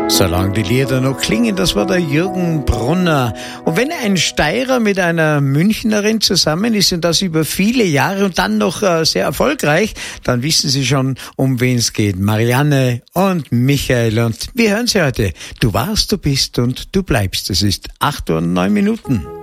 Solange die Lieder noch klingen, das war der Jürgen Brunner. Und wenn ein Steirer mit einer Münchnerin zusammen ist und das über viele Jahre und dann noch sehr erfolgreich, dann wissen Sie schon, um wen es geht. Marianne und Michael. Und wir hören Sie heute. Du warst, du bist und du bleibst. Es ist 8:09 Uhr.